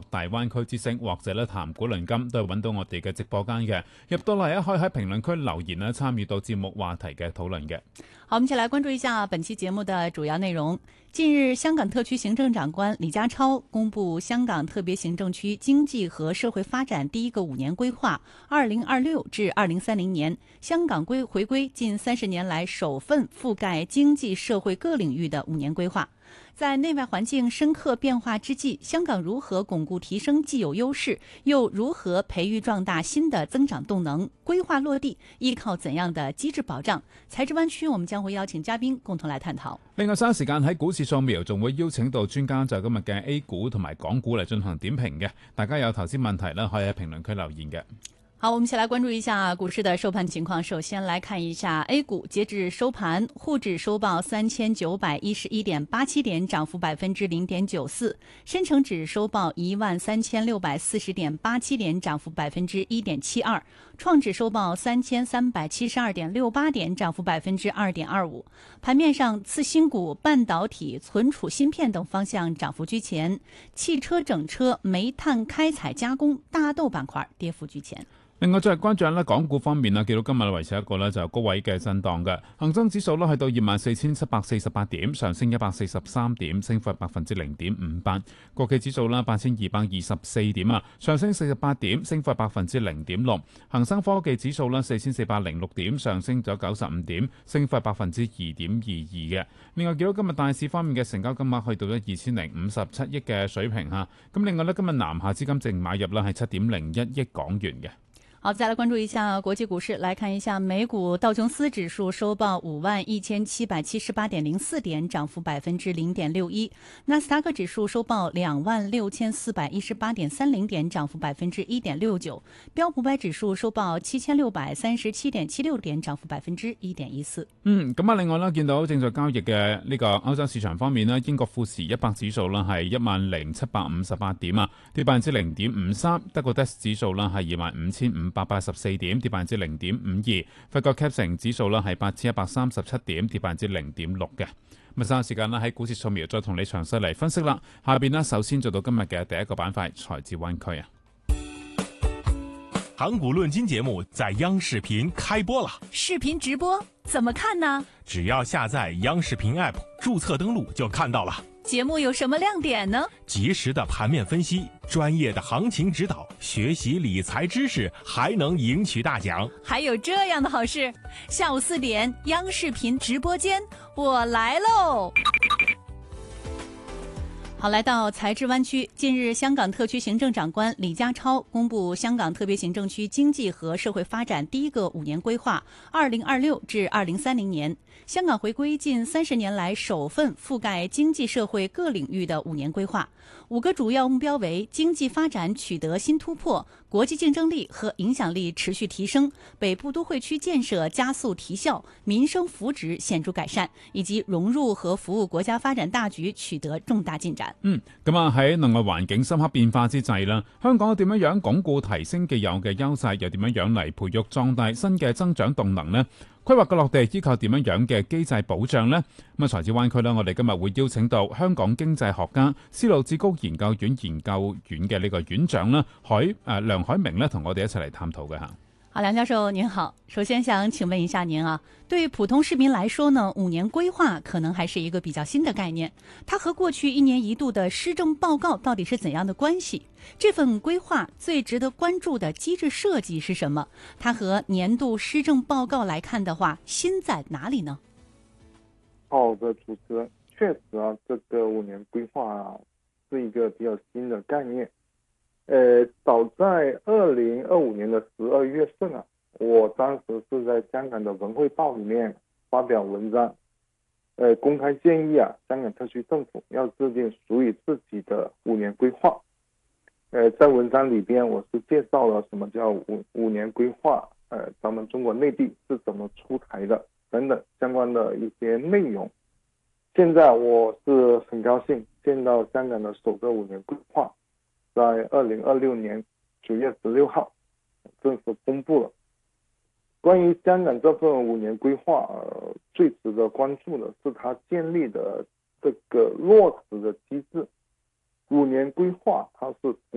大灣區之聲或者咧談古論今都係揾到我哋嘅直播間嘅，入到嚟可以喺評論區留言咧參與到節目話題嘅討論嘅。 好，我們一起來關注一下本期節目的主要內容。近日，香港特區行政長官李家超公布香港特別行政區經濟和社會發展第一個5年規劃2026至2030年，香港回歸近30年來首份覆蓋經濟社會各領域的5年規劃。在內外環境深刻變化之際，香港如何鞏固提升既有優勢，又如何培育壯大新的增長動能？規劃落地依靠怎樣的機制保障？財智灣區我們將會邀請嘉賓共同來探討。 另外稍時間喺股市掃描仲會邀請到專家就今日嘅 A 股同埋港股嚟進行點評嘅，大家有投資問題呢，可以喺評論區留言嘅。 好，我們一起來關注一下股市的收盤情況。首先來看一下 A 股，截至收盤，滬指收報3911.87點，漲幅0.94%；深成指收報13640.87點，漲幅1.72%；創指收報3372.68點，漲幅2.25%。盤面上，次新股、半導體、存儲芯片等方向漲幅居前，汽車整車、煤炭開採加工、大豆板塊跌幅居前。 另外再係關注下港股方面啦，見到今日維持一個咧就高位嘅震盪嘅，恒生指數咧去到24,748點，上升143點，升幅0.58%。國企指數啦8,224點啊，上升48點，升幅0.6%。恒生科技指數啦4,406點，上升咗95點，升幅2.22%嘅。另外見到今日大市方面嘅成交金額去到咗2,057億嘅水平嚇。咁另外咧今日南下資金淨買入啦係7.01億港元嘅。 好，再來關注一下國際股市，來看一下美股道瓊斯指數收報51,778.04點，漲幅0.61%；納斯達克指數收報26,418.30點，漲幅1.69%；標普500指數收報7,637.76點，漲幅1.14%。 咁啊，另外啦，見到正在交易嘅呢個歐洲市場方面咧，英國富時100指數啦係10,758點啊，跌0.53%；德國 DAX 指數啦係25,584點，跌0.52%；法國 CAC 指數啦係8,137點，跌0.6%嘅。咁稍後時間啦，喺股市掃描再同你詳細嚟分析啦。下邊呢，首先做到今日嘅第一個板塊財智灣區啊。 港股論金節目在央視頻開播了， 視頻直播怎麼看呢？ 只要下載央視頻 App， 註冊登錄就看到了。 節目有什麼亮點呢？ 及時的盤面分析，專業的行情指導，學習理財知識，還能贏取大獎。 還有這樣的好事，下午4點央視頻直播間，我來嘍。好，來到財智灣區。近日，香港特區行政長官李家超公布香港特別行政區經濟和社會發展第一個5年規劃2026至2030年，香港回歸近30年來首份覆蓋經濟社會各領域的5年規劃。5個主要目標為經濟發展取得新突破，國際競爭力和影響力持續提升，北部都會區建設加速提效，民生福祉顯著改善，以及融入和服務國家發展大局取得重大進展。 咁啊喺內外環境深刻變化之際啦，香港點樣鞏固提升既有嘅優勢，又點樣嚟培育壯大新嘅增長動能呢？規劃嘅落地依靠點樣嘅機制保障呢？咁啊財智灣區啦，我哋今日會邀請到香港經濟學家、思路智谷研究院研究院嘅呢個院長啦，梁海明呢，同我哋一齊嚟探討嘅吓。 好，梁教授您好，首先想請問一下您啊，對普通市民來說呢，5年規劃可能還是一個比較新的概念，它和過去1年1度的施政報告到底是怎樣的關係？這份規劃最值得關注的機制設計是什麼？它和年度施政報告來看的話，新在哪裡呢？ 好的，主持人，確實啊，這個5年規劃啊，是一個比較新的概念。早在2025年的12月份啊，我當時是在香港的文匯報裏面發表文章，公開建議啊，香港特區政府要制定屬於自己的5年規劃。在文章裏邊我是介紹了什麼叫五年規劃，咱們中國內地是怎麼出台的等等相關的一些內容。現在我是很高興見到香港的首個5年規劃在2026年9月16號正式公布了。關於香港這份5年規劃，最值得關注的是它建立的這個落實的機制。5年規劃它是